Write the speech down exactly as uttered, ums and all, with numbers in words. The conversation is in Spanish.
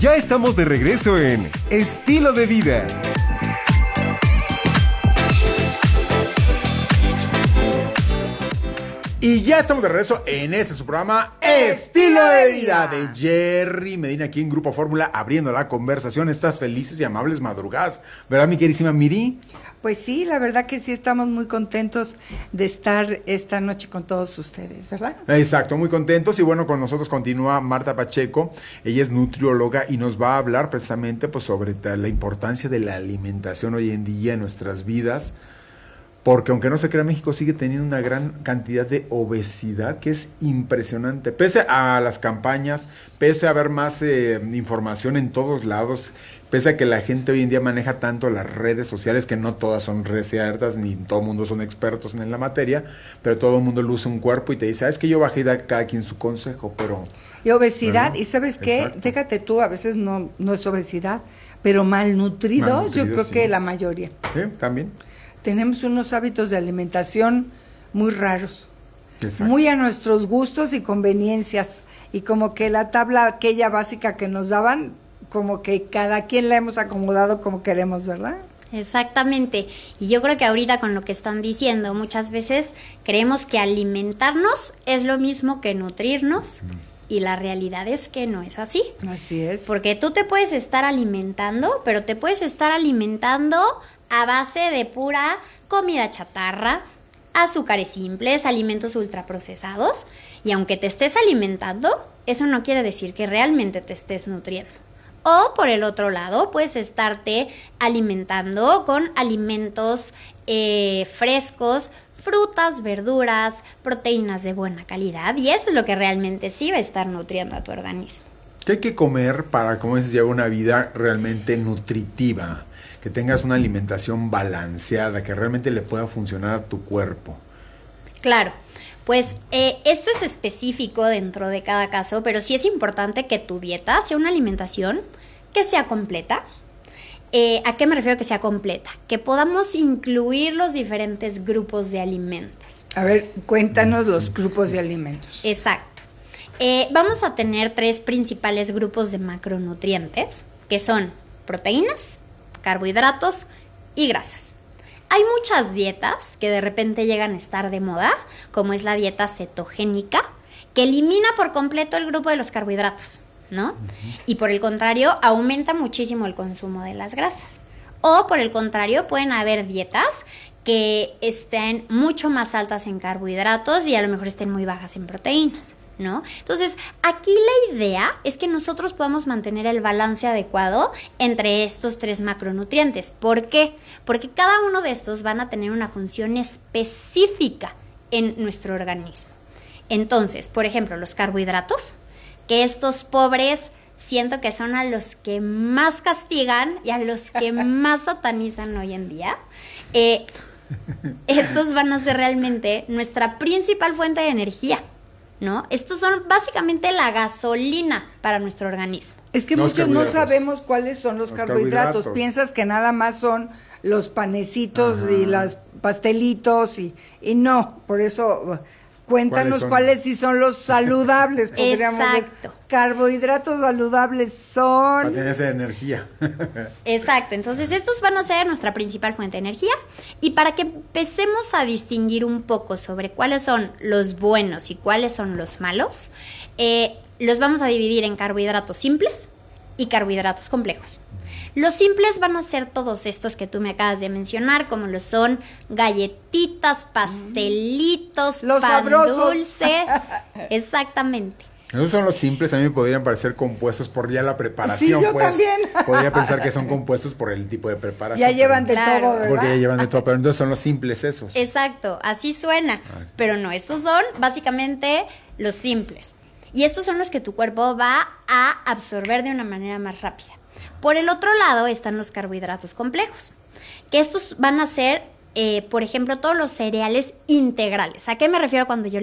Ya estamos de regreso en Estilo de Vida. Y ya estamos de regreso en este su programa Estilo de Vida de Jerry Medina aquí en Grupo Fórmula, abriendo la conversación. Estas felices y amables madrugadas, ¿verdad, mi querísima Miri? Pues sí, la verdad que sí estamos muy contentos de estar esta noche con todos ustedes, ¿verdad? Exacto, muy contentos. Y bueno, con nosotros continúa Marta Pacheco. Ella es nutrióloga y nos va a hablar precisamente pues sobre la importancia de la alimentación hoy en día en nuestras vidas. Porque aunque no se crea, México sigue teniendo una gran cantidad de obesidad que es impresionante. Pese a las campañas, pese a haber más eh, información en todos lados, pese a que la gente hoy en día maneja tanto las redes sociales, que no todas son ciertas, ni todo el mundo son expertos en la materia, pero todo el mundo luce un cuerpo y te dice, ah, es que yo bajé y da cada quien su consejo, pero... Y obesidad, ¿verdad? ¿Y sabes qué? Exacto. Fíjate tú, a veces no, no es obesidad, pero malnutridos, Malnutridos, yo creo sí. que la mayoría. Sí, también. Tenemos unos hábitos de alimentación muy raros, Exacto. muy a nuestros gustos y conveniencias, y como que la tabla aquella básica que nos daban, como que cada quien la hemos acomodado como queremos, ¿verdad? Exactamente, y yo creo que ahorita con lo que están diciendo, muchas veces creemos que alimentarnos es lo mismo que nutrirnos, mm. y la realidad es que no es así. Así es. Porque tú te puedes estar alimentando, pero te puedes estar alimentando a base de pura comida chatarra, azúcares simples, alimentos ultraprocesados, y aunque te estés alimentando, eso no quiere decir que realmente te estés nutriendo. O por el otro lado, puedes estarte alimentando con alimentos eh, frescos, frutas, verduras, proteínas de buena calidad, y eso es lo que realmente sí va a estar nutriendo a tu organismo. ¿Qué hay que comer para, como dices, llevar una vida realmente nutritiva? Que tengas una alimentación balanceada, que realmente le pueda funcionar a tu cuerpo. Claro, pues eh, esto es específico dentro de cada caso, pero sí es importante que tu dieta sea una alimentación que sea completa. Eh, ¿A qué me refiero que sea completa? Que podamos incluir los diferentes grupos de alimentos. A ver, cuéntanos los grupos de alimentos. Exacto. Eh, vamos a tener tres principales grupos de macronutrientes, que son proteínas, carbohidratos y grasas. Hay muchas dietas que de repente llegan a estar de moda, como es la dieta cetogénica, que elimina por completo el grupo de los carbohidratos, ¿no? Uh-huh. Y por el contrario, aumenta muchísimo el consumo de las grasas. O por el contrario, pueden haber dietas que estén mucho más altas en carbohidratos y a lo mejor estén muy bajas en proteínas, ¿no? Entonces, aquí la idea es que nosotros podamos mantener el balance adecuado entre estos tres macronutrientes. ¿Por qué? Porque cada uno de estos van a tener una función específica en nuestro organismo. Entonces, por ejemplo, los carbohidratos, que estos pobres siento que son a los que más castigan y a los que más satanizan hoy en día. Eh, estos van a ser realmente nuestra principal fuente de energía, ¿no? Estos son básicamente la gasolina para nuestro organismo. Es que Los muchos no carbohidratos. sabemos cuáles son los, Los carbohidratos. carbohidratos. Piensas que nada más son los panecitos Ajá. y los pastelitos y, y no, por eso cuéntanos ¿Cuáles son? cuáles sí son los saludables. Podríamos decir. Exacto. Carbohidratos saludables son... Para tener esa energía. Exacto, entonces estos van a ser nuestra principal fuente de energía, y para que empecemos a distinguir un poco sobre cuáles son los buenos y cuáles son los malos, eh, los vamos a dividir en carbohidratos simples y carbohidratos complejos. Los simples van a ser todos estos que tú me acabas de mencionar, como lo son galletitas, pastelitos, Los pan sabrosos. dulce. Exactamente. Esos son los simples, a mí me podrían parecer compuestos por ya la preparación. Sí, yo pues. también. Podría pensar que son compuestos por el tipo de preparación. Ya llevan de Claro. todo, ¿verdad? Porque ya llevan de todo, pero entonces son los simples esos. Exacto, así suena, Ah, sí. pero no, estos son básicamente los simples. Y estos son los que tu cuerpo va a absorber de una manera más rápida. Por el otro lado están los carbohidratos complejos, que estos van a ser, eh, por ejemplo, todos los cereales integrales. ¿A qué me refiero cuando yo